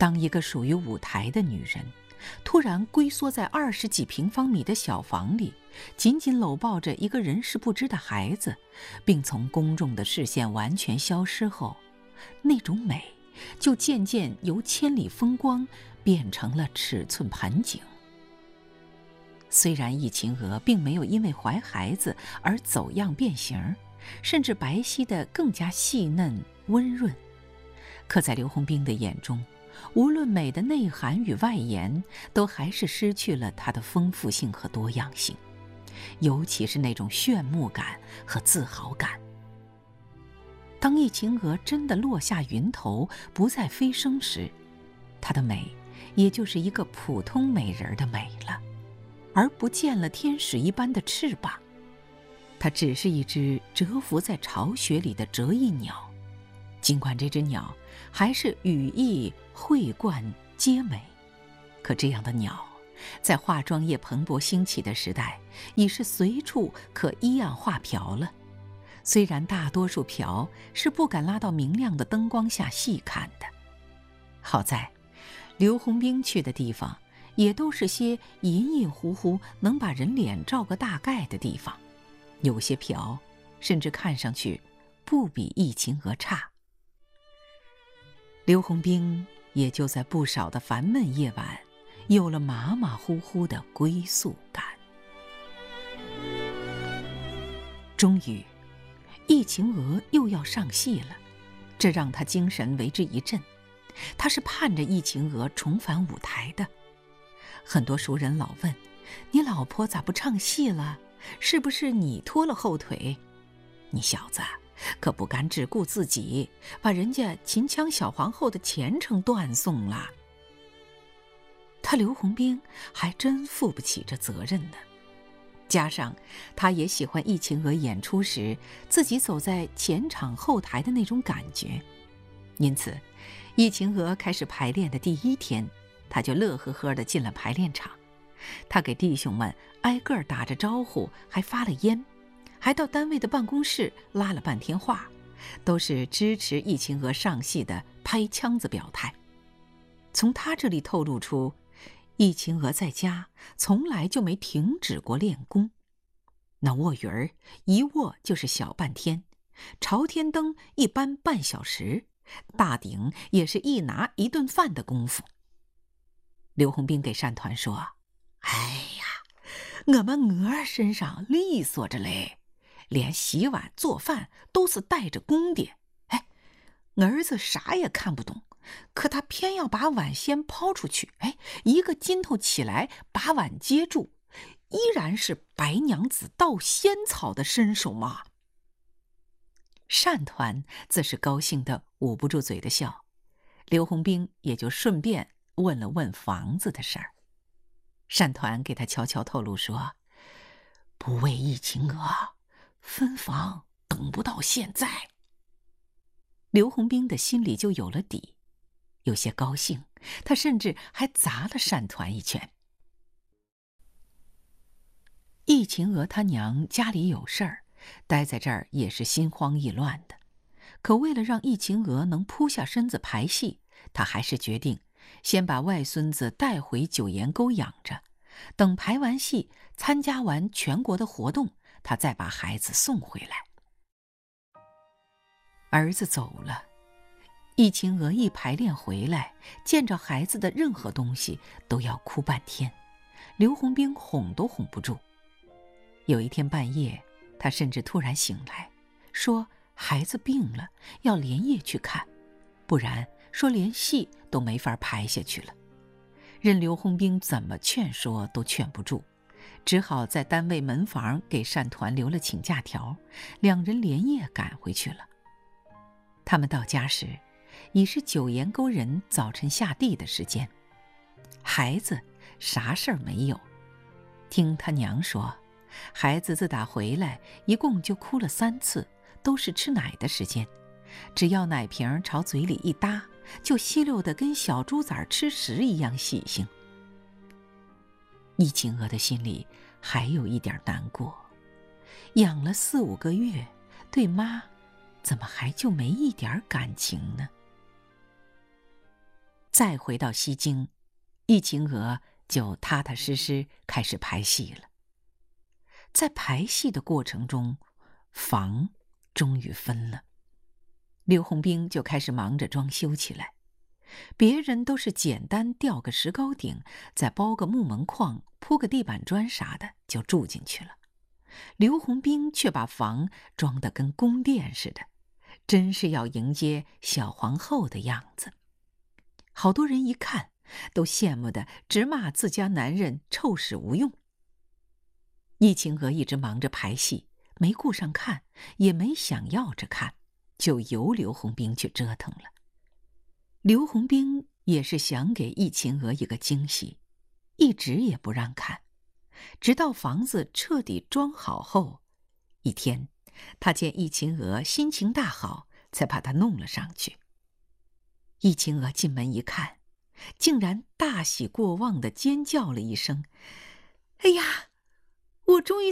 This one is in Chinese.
当一个属于舞台的女人，突然龟缩在20几平方米的小房里，紧紧搂抱着一个人事不知的孩子，并从公众的视线完全消失后，那种美就渐渐由千里风光变成了尺寸盆景。虽然易秦娥并没有因为怀孩子而走样变形，甚至白皙得更加细嫩温润，可在刘洪兵的眼中，无论美的内涵与外延，都还是失去了它的丰富性和多样性，尤其是那种炫目感和自豪感。当易秦娥真的落下云头，不再飞升时，她的美也就是一个普通美人的美了，而不见了天使一般的翅膀。它只是一只蛰伏在巢穴里的折翼鸟，尽管这只鸟还是羽翼慧冠皆美，可这样的鸟在化妆业蓬勃兴起的时代，已是随处可依样画瓢了。虽然大多数瓢是不敢拉到明亮的灯光下细看的，好在刘洪兵去的地方也都是些隐隐糊糊能把人脸照个大概的地方，有些瓢甚至看上去不比易秦娥差。刘洪兵也就在不少的烦闷夜晚，有了马马虎虎的归宿感。终于，易秦娥又要上戏了，这让他精神为之一振。他是盼着易秦娥重返舞台的。很多熟人老问：“你老婆咋不唱戏了？是不是你拖了后腿？”你小子可不敢只顾自己，把人家秦腔小皇后的前程断送了。他刘洪兵还真负不起这责任呢。加上他也喜欢易秦娥演出时自己走在前场后台的那种感觉，因此易秦娥开始排练的第1天，他就乐呵呵地进了排练场。他给弟兄们挨个打着招呼，还发了烟，还到单位的办公室拉了半天话，都是支持易秦娥上戏的拍腔子表态。从他这里透露出，易秦娥在家从来就没停止过练功。那卧云儿一卧就是小半天，朝天灯一般半小时，大顶也是一拿一顿饭的功夫。刘洪兵给单团说：“哎呀，我们娥儿身上利索着嘞，连洗碗做饭都是带着功的。哎，儿子啥也看不懂，可他偏要把碗先抛出去，哎，一个筋头起来把碗接住，依然是白娘子倒仙草的身手嘛。”单团自是高兴得捂不住嘴的笑，刘洪兵也就顺便问了问房子的事儿。单团给他悄悄透露说：“不为易秦娥，分房等不到现在。”刘洪兵的心里就有了底，有些高兴，他甚至还砸了单团一拳。易秦娥他娘家里有事儿，待在这儿也是心慌意乱的。可为了让易秦娥能扑下身子排戏，他还是决定先把外孙子带回九岩沟养着，等排完戏，参加完全国的活动，他再把孩子送回来。儿子走了，易秦娥一排练回来，见着孩子的任何东西都要哭半天，刘洪兵哄都哄不住。有一天半夜，他甚至突然醒来，说孩子病了，要连夜去看，不然说连戏都没法排下去了。任刘洪兵怎么劝说都劝不住，只好在单位门房给单团留了请假条，两人连夜赶回去了。他们到家时，已是九岩沟人早晨下地的时间，孩子啥事儿没有。听他娘说，孩子自打回来一共就哭了3次，都是吃奶的时间，只要奶瓶朝嘴里一搭，就吸溜得跟小猪崽吃食一样喜庆。易秦娥的心里还有一点难过，养了4、5个月，对妈怎么还就没一点感情呢？ 再回到西京，易秦娥就踏踏实实开始排戏了。在排戏的过程中，房终于分了。刘洪兵就开始忙着装修起来。别人都是简单吊个石膏顶，再包个木门框，铺个地板砖啥的就住进去了。刘洪兵却把房装得跟宫殿似的，真是要迎接小皇后的样子。好多人一看都羡慕的直骂自家男人臭屎无用。易秦娥一直忙着排戏，没顾上看，也没想要着看，就由刘洪兵去折腾了。刘洪兵也是想给易秦娥一个惊喜，一直也不让看，直到房子彻底装好后，一天，他见易秦娥心情大好，才把她弄了上去。易秦娥进门一看，竟然大喜过望地尖叫了一声：“哎呀，我终于